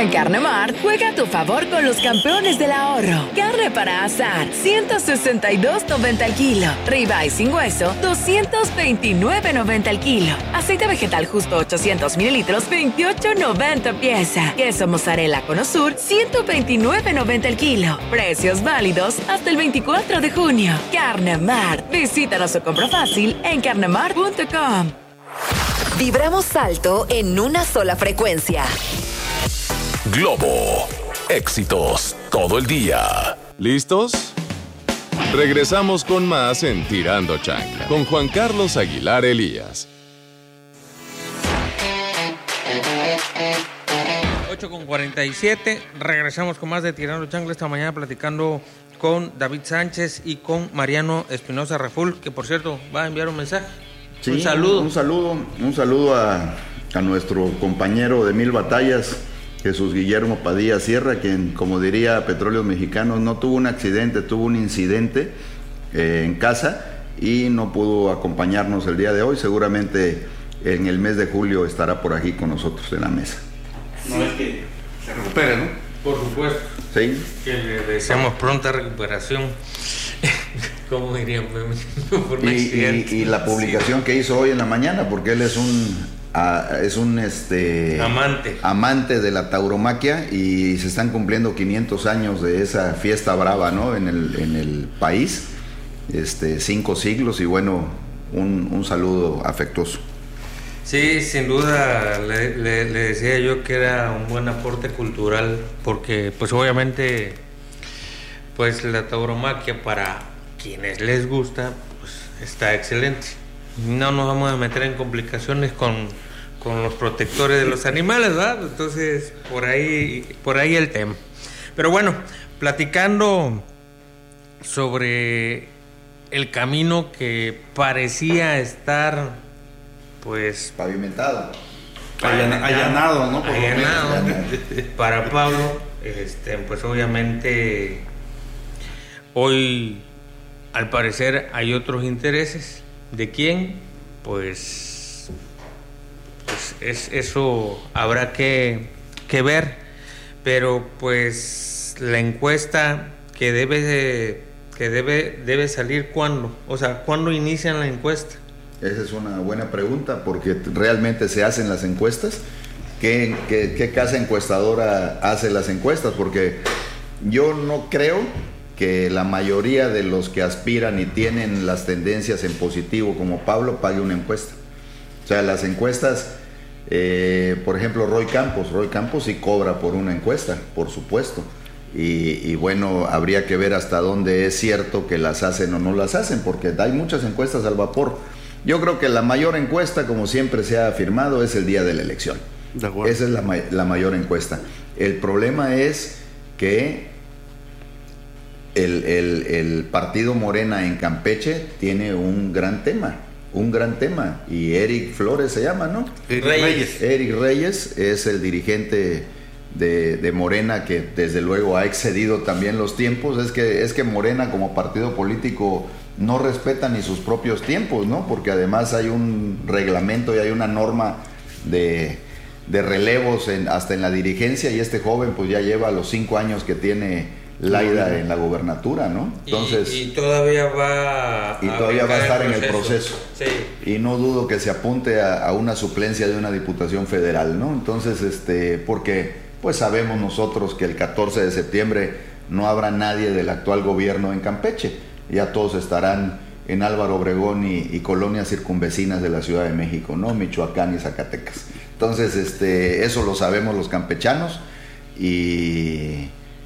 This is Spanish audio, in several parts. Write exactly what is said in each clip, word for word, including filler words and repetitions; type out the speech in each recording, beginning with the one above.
En Carnemart, juega a tu favor con los campeones del ahorro. Carne para asar, ciento sesenta y dos noventa el kilo. Ribeye sin hueso, doscientos veintinueve noventa el kilo. Aceite vegetal justo ochocientos mililitros, veintiocho noventa pieza. Queso mozzarella Cono Sur, ciento veintinueve noventa el kilo. Precios válidos hasta el veinticuatro de junio. Carnemart. Visítanos o compra fácil en carnemart punto com. Vibramos alto en una sola frecuencia. Globo. Éxitos todo el día. ¿Listos? Regresamos con más en Tirando Chancla con Juan Carlos Aguilar Elías. ocho con cuarenta y siete, regresamos con más de Tirando Chancla esta mañana platicando con David Sánchez y con Mariano Espinosa Raful, que por cierto va a enviar un mensaje. Sí, un saludo. Un saludo, un saludo a, a nuestro compañero de mil batallas, Jesús Guillermo Padilla Sierra, quien, como diría Petróleos Mexicanos, no tuvo un accidente, tuvo un incidente eh, en casa y no pudo acompañarnos el día de hoy. Seguramente en el mes de julio estará por aquí con nosotros en la mesa. No es que se recupere, ¿no? Por supuesto. Sí. Que le deseamos pronta recuperación. ¿Cómo dirían? Por un y, accidente. y, y la publicación que hizo hoy en la mañana, porque él es un uh, es un este amante amante de la tauromaquia y se están cumpliendo quinientos años de esa fiesta brava, ¿no? En el en el país, este cinco siglos y bueno, un, un saludo afectuoso. Sí, sin duda, le, le, le decía yo que era un buen aporte cultural, porque pues obviamente pues la tauromaquia para quienes les gusta pues está excelente. No nos vamos a meter en complicaciones con, con los protectores de los animales, ¿verdad? Entonces por ahí, por ahí el tema. Pero bueno, platicando sobre el camino que parecía estar pues pavimentado, pavimentado allanado, ¿no? Por allanado para Pablo, este, pues obviamente hoy al parecer hay otros intereses. ¿De quién? Pues, pues es, eso habrá que, que ver, pero pues la encuesta que debe de, que debe debe salir ¿cuándo? O sea, ¿cuándo inician la encuesta? Esa es una buena pregunta, porque realmente se hacen las encuestas. ¿Qué, qué, qué casa encuestadora hace las encuestas? Porque yo no creo que la mayoría de los que aspiran y tienen las tendencias en positivo, como Pablo, pague una encuesta. O sea, las encuestas, eh, por ejemplo, Roy Campos, Roy Campos sí cobra por una encuesta, por supuesto. Y, y bueno, habría que ver hasta dónde es cierto que las hacen o no las hacen, porque hay muchas encuestas al vapor. Yo creo que la mayor encuesta, como siempre se ha afirmado, es el día de la elección. De acuerdo. Esa es la, la mayor encuesta. El problema es que el, el, el partido Morena en Campeche tiene un gran tema, un gran tema, y Eric Flores se llama, ¿no? Eric Reyes. Eric Reyes es el dirigente de, de Morena, que desde luego ha excedido también los tiempos. Es que, es que Morena como partido político no respeta ni sus propios tiempos, ¿no? Porque además hay un reglamento y hay una norma de, de relevos en, hasta en la dirigencia, y este joven pues ya lleva los cinco años que tiene Laida en la gobernatura, ¿no? Entonces, y, y todavía va y todavía va a estar en el proceso. Sí. Y no dudo que se apunte a, a una suplencia de una diputación federal, ¿no? Entonces, este, porque pues sabemos nosotros que el catorce de septiembre no habrá nadie del actual gobierno en Campeche. Ya todos estarán en Álvaro Obregón y, y colonias circunvecinas de la Ciudad de México, ¿no? Michoacán y Zacatecas. Entonces, este, eso lo sabemos los campechanos, y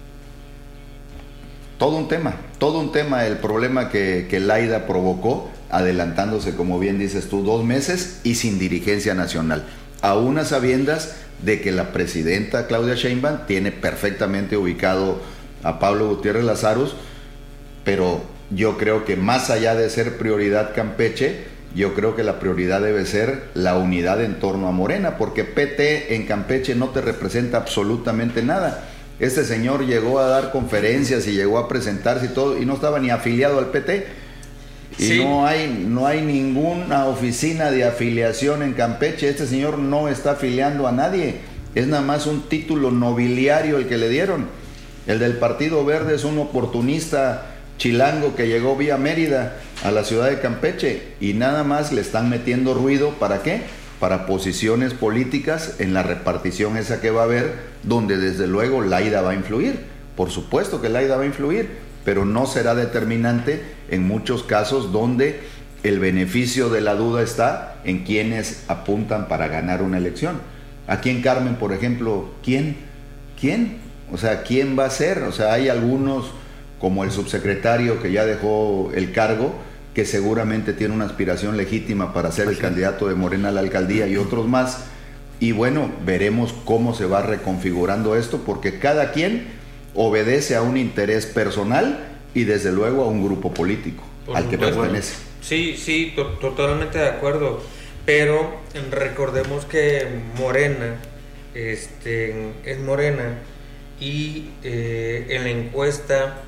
todo un tema, todo un tema el problema que, que Laida provocó, adelantándose, como bien dices tú, dos meses y sin dirigencia nacional, a unas sabiendas de que la presidenta Claudia Sheinbaum tiene perfectamente ubicado a Pablo Gutiérrez Lazarus, pero yo creo que más allá de ser prioridad Campeche, yo creo que la prioridad debe ser la unidad en torno a Morena, porque P T en Campeche no te representa absolutamente nada. Este señor llegó a dar conferencias y llegó a presentarse y todo, y no estaba ni afiliado al P T. Y sí. no hay, no hay ninguna oficina de afiliación en Campeche. Este señor no está afiliando a nadie. Es nada más un título nobiliario el que le dieron. El del Partido Verde es un oportunista chilango que llegó vía Mérida a la ciudad de Campeche y nada más le están metiendo ruido. ¿Para qué? Para posiciones políticas en la repartición esa que va a haber, donde desde luego Laida va a influir. Por supuesto que Laida va a influir, pero no será determinante en muchos casos donde el beneficio de la duda está en quienes apuntan para ganar una elección. Aquí en Carmen, por ejemplo, ¿quién? ¿Quién? O sea, ¿quién va a ser? O sea, hay algunos, como el subsecretario que ya dejó el cargo, que seguramente tiene una aspiración legítima para ser el candidato de Morena a la alcaldía, y otros más. Y bueno, veremos cómo se va reconfigurando esto, porque cada quien obedece a un interés personal y desde luego a un grupo político al que pertenece. Sí, sí, to- totalmente de acuerdo. Pero recordemos que Morena este, es Morena y eh, en la encuesta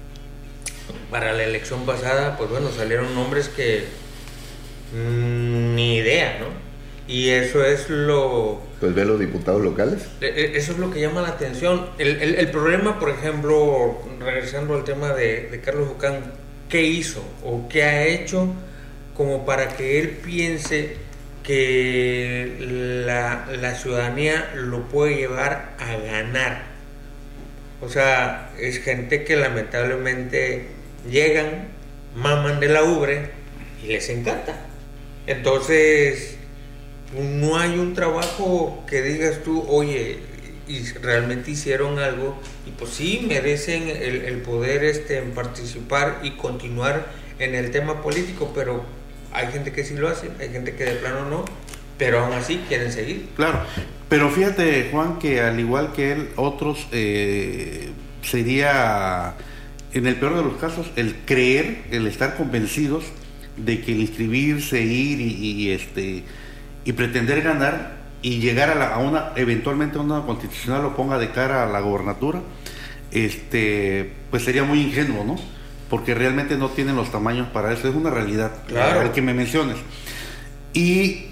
para la elección pasada, pues bueno, salieron nombres que mmm, ni idea, ¿no? Y eso es lo... Pues ve los diputados locales. Eso es lo que llama la atención. El, el, el problema, por ejemplo, regresando al tema de, de Carlos Jucán, ¿qué hizo o qué ha hecho como para que él piense que la, la ciudadanía lo puede llevar a ganar? O sea, es gente que lamentablemente llegan, maman de la ubre y les encanta. Entonces, no hay un trabajo que digas tú, oye, y realmente hicieron algo, y pues sí merecen el, el poder este, en participar y continuar en el tema político, pero hay gente que sí lo hace, hay gente que de plano no, pero aún así quieren seguir. Claro, pero fíjate, Juan, que al igual que él, otros eh, sería, en el peor de los casos, el creer, el estar convencidos de que el inscribirse, ir y, y este y pretender ganar y llegar a, la, a una, eventualmente a una constitucional lo ponga de cara a la gobernatura, este, pues sería muy ingenuo, ¿no? Porque realmente no tienen los tamaños para eso, es una realidad, claro, el que me menciones. Y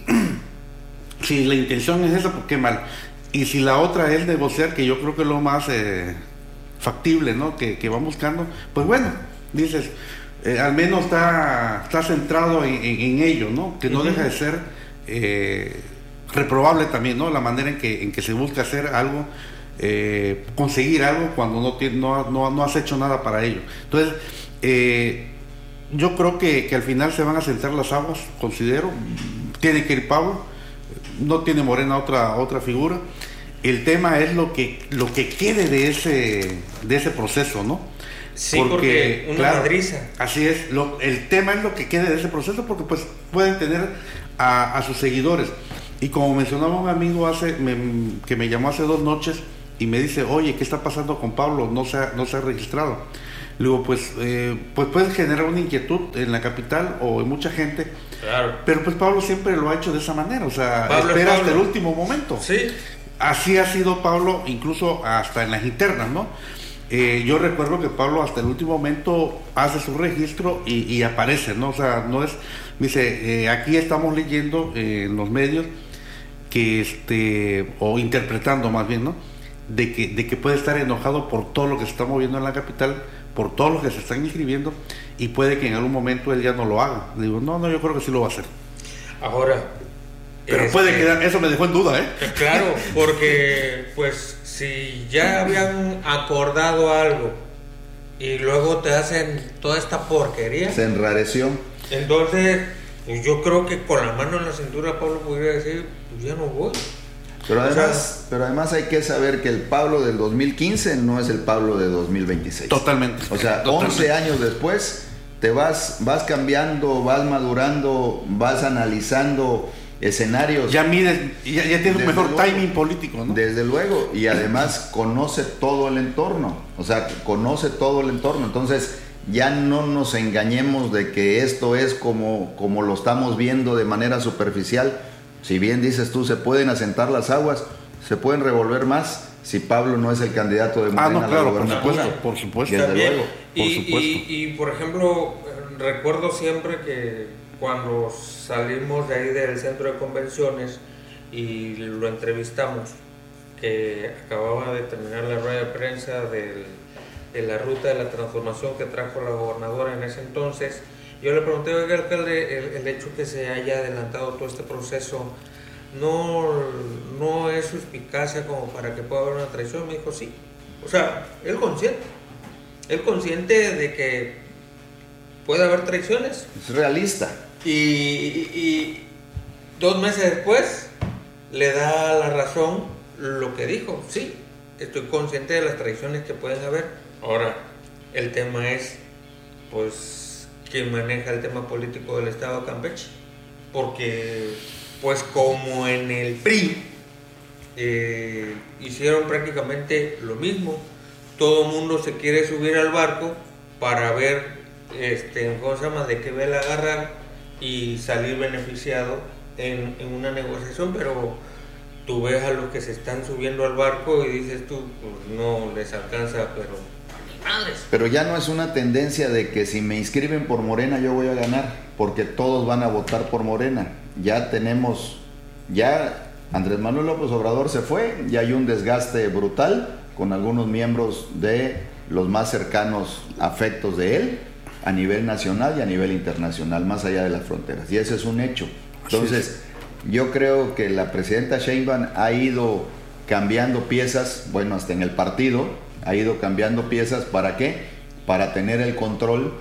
si la intención es esa, pues qué mal. Y si la otra es negociar, que yo creo que es lo más eh, factible, ¿no? Que, que van buscando, pues bueno, dices, eh, al menos está, está centrado en, en, en ello, ¿no? Que no uh-huh. deja de ser eh, reprobable también, ¿no? La manera en que, en que se busca hacer algo, eh, conseguir algo cuando no, tiene, no, no, no has hecho nada para ello. Entonces, eh, yo creo que, que al final se van a sentar las aguas, considero. Tiene que ir Pablo, no tiene Morena otra, otra figura. El tema es lo que, lo que quede de ese, de ese proceso, ¿no? Sí, porque, porque una claro, madriza. Así es, lo, el tema es lo que quede de ese proceso, porque pues pueden tener a, a sus seguidores. Y como mencionaba un amigo hace me, que me llamó hace dos noches y me dice, oye, ¿qué está pasando con Pablo? No se ha, no se ha registrado. Le digo, pues, eh, pues puede generar una inquietud en la capital o en mucha gente. Claro. Pero pues Pablo siempre lo ha hecho de esa manera, o sea, Pablo espera hasta el último momento. Sí. Así ha sido Pablo, incluso hasta en las internas, ¿no? Eh, yo recuerdo que Pablo hasta el último momento hace su registro y, y aparece, ¿no? O sea, no es, dice, eh, aquí estamos leyendo eh, en los medios que este, o interpretando más bien, ¿no? De que, de que puede estar enojado por todo lo que se está moviendo en la capital, por todos los que se están inscribiendo, y puede que en algún momento él ya no lo haga. Digo, no, no, yo creo que sí lo va a hacer. Ahora, pero este, puede quedar, eso me dejó en duda, ¿eh? Claro, porque pues si ya habían acordado algo y luego te hacen toda esta porquería, se enrareció. Entonces, pues yo creo que con la mano en la cintura Pablo podría decir, pues ya no voy. Pero además, o sea, pero además hay que saber que el Pablo del dos mil quince no es el Pablo de dos mil veintiséis. Totalmente. O sea, totalmente. once años después te vas, vas cambiando, vas madurando, vas analizando escenarios. Ya mides, ya, ya tienes un mejor luego, timing político, ¿no? Desde luego, y además conoce todo el entorno, o sea, conoce todo el entorno. Entonces, ya no nos engañemos de que esto es como, como lo estamos viendo de manera superficial. Si bien dices tú, se pueden asentar las aguas, se pueden revolver más si Pablo no es el candidato de Morena. Ah, no, claro, a la por gobernatura. supuesto, por supuesto. Desde También, luego, y, por supuesto. Y, y, por ejemplo, recuerdo siempre que cuando salimos de ahí del centro de convenciones y lo entrevistamos, que acababa de terminar la rueda de prensa del, de la ruta de la transformación que trajo la gobernadora en ese entonces. Yo le pregunté, oiga, alcalde, el, el hecho que se haya adelantado todo este proceso, ¿no, no es suspicacia como para que pueda haber una traición? Me dijo, sí. O sea, él consciente. Él consciente de que puede haber traiciones. Es realista. Y, y, y dos meses después le da la razón lo que dijo. Sí, estoy consciente de las traiciones que pueden haber. Ahora, el tema es, pues, quién maneja el tema político del Estado de Campeche. Porque, pues, como en el P R I, eh, hicieron prácticamente lo mismo. Todo el mundo se quiere subir al barco para ver, este, ¿cómo se llama?, de qué vela agarrar y salir beneficiado en, en una negociación, pero tú ves a los que se están subiendo al barco y dices tú, pues no les alcanza, pero madres. Pero ya no es una tendencia de que si me inscriben por Morena yo voy a ganar, porque todos van a votar por Morena. Ya tenemos, ya Andrés Manuel López Obrador se fue, ya hay un desgaste brutal con algunos miembros de los más cercanos afectos de él a nivel nacional y a nivel internacional, más allá de las fronteras, y ese es un hecho. Entonces, yo creo que la presidenta Sheinbaum ha ido cambiando piezas, bueno, hasta en el partido, ha ido cambiando piezas, ¿para qué? Para tener el control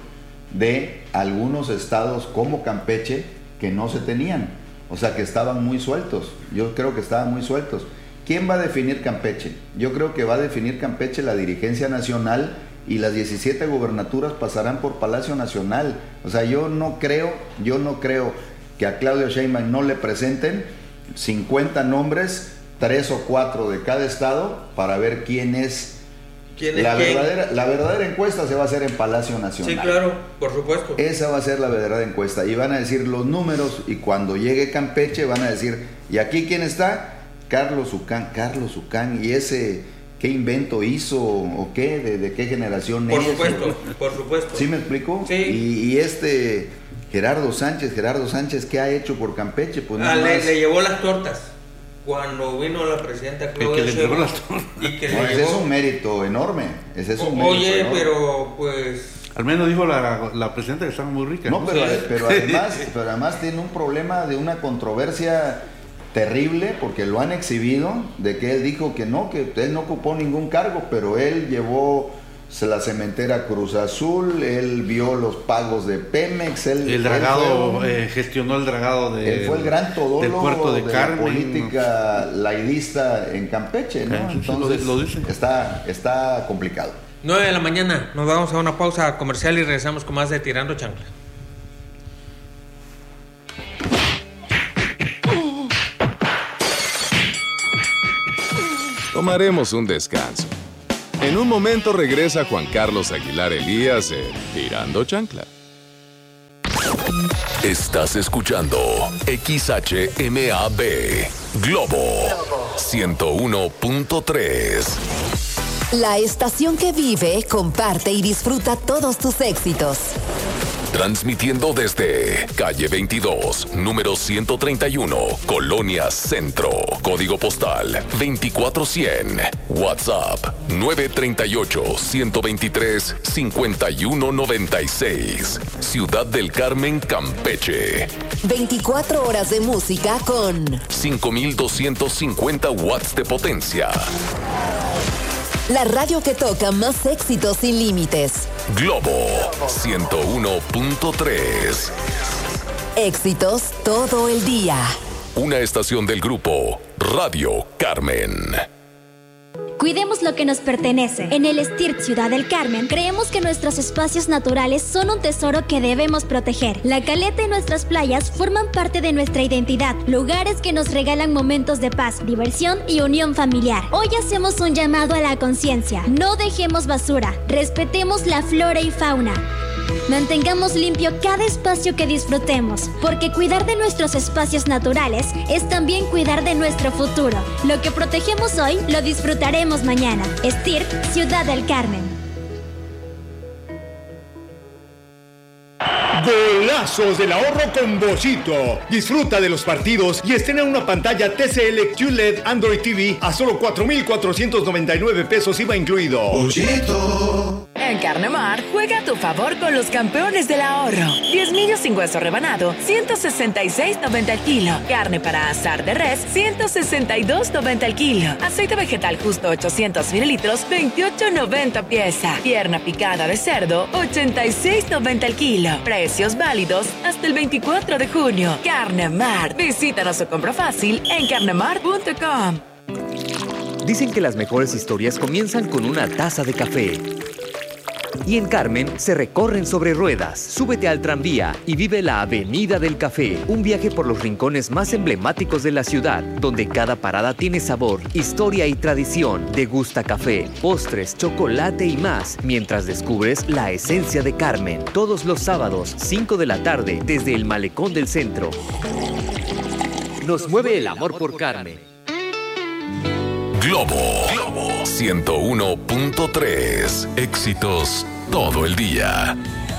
de algunos estados como Campeche que no se tenían, o sea, que estaban muy sueltos. Yo creo que estaban muy sueltos. ¿Quién va a definir Campeche? Yo creo que va a definir Campeche la dirigencia nacional, y las diecisiete gubernaturas pasarán por Palacio Nacional. O sea, yo no creo, yo no creo que a Claudia Sheinbaum no le presenten cincuenta nombres, tres o cuatro de cada estado, para ver quién es. ¿Quién es la quién? verdadera, la verdadera encuesta se va a hacer en Palacio Nacional. Sí, claro, por supuesto. Esa va a ser la verdadera encuesta, y van a decir los números, y cuando llegue Campeche van a decir, ¿y aquí quién está? Carlos Ucán, Carlos Ucán, y ese, ¿qué invento hizo o qué? ¿De, de qué generación por es? Por supuesto, por supuesto. ¿Sí me explico? Sí. Y, y este Gerardo Sánchez, Gerardo Sánchez, ¿qué ha hecho por Campeche? Pues ah, nada le, más. le llevó las tortas cuando vino la presidenta Claudia Sheinbaum. Y que No, le ese llevó... es un mérito enorme. Ese es un o, mérito oye, enorme. pero pues... Al menos dijo la, la presidenta que estaba muy rica. No, ¿no? pero, Sí. pero, además, pero además tiene un problema de una controversia terrible, porque lo han exhibido, de que él dijo que no, que él no ocupó ningún cargo, pero él llevó la cementera Cruz Azul, él vio los pagos de Pemex, él, El él dragado, fue, eh, gestionó el dragado de, él fue el gran del todólogo puerto de, de Carmen. la política laidista en Campeche, ¿no? Eh, sí, Entonces lo- lo dice. está, está complicado. nueve de la mañana, nos vamos a una pausa comercial y regresamos con más de Tirando Chancla. Tomaremos un descanso. En un momento regresa Juan Carlos Aguilar Elías en Tirando Chancla. Estás escuchando X H M A B Globo ciento uno punto tres. La estación que vive, comparte y disfruta todos tus éxitos. Transmitiendo desde calle veintidós, número ciento treinta y uno, Colonia Centro. Código postal veinticuatro cien. WhatsApp nueve tres ocho, uno dos tres, cinco uno nueve seis. Ciudad del Carmen, Campeche. veinticuatro horas de música con cinco mil doscientos cincuenta watts de potencia. la radio que toca más éxitos sin límites. Globo ciento uno punto tres. Éxitos todo el día. Una estación del grupo Radio Carmen. Cuidemos lo que nos pertenece. En el S T I R T Ciudad del Carmen, creemos que nuestros espacios naturales son un tesoro que debemos proteger. La caleta y nuestras playas forman parte de nuestra identidad, lugares que nos regalan momentos de paz, diversión y unión familiar. Hoy hacemos un llamado a la conciencia. No dejemos basura, respetemos la flora y fauna. Mantengamos limpio cada espacio que disfrutemos, porque cuidar de nuestros espacios naturales es también cuidar de nuestro futuro. Lo que protegemos hoy, lo disfrutaremos mañana. S T I R T Ciudad del Carmen. Golazo Golazos del ahorro con Bollito. Disfruta de los partidos y estrena una pantalla T C L Q L E D Android T V a solo cuatro mil cuatrocientos noventa y nueve pesos I V A incluido. Bollito. En Carnemar, juega a tu favor con los campeones del ahorro. diez millos sin hueso rebanado, ciento sesenta y seis noventa el kilo. Carne para asar de res, ciento sesenta y dos noventa el kilo. Aceite vegetal justo ochocientos mililitros, veintiocho noventa pieza. Pierna picada de cerdo, ochenta y seis noventa el kilo. Precios válidos hasta el veinticuatro de junio. Carnemar. Visítanos o compra fácil en carnemar punto com. Dicen que las mejores historias comienzan con una taza de café. Y en Carmen se recorren sobre ruedas. Súbete al tranvía y vive la Avenida del Café, un viaje por los rincones más emblemáticos de la ciudad, donde cada parada tiene sabor, historia y tradición. Degusta café, postres, chocolate y más, mientras descubres la esencia de Carmen. Todos los sábados, cinco de la tarde, desde el Malecón del Centro. Nos mueve el amor por Carmen. Globo, Globo ciento uno punto tres. Éxitos todo el día.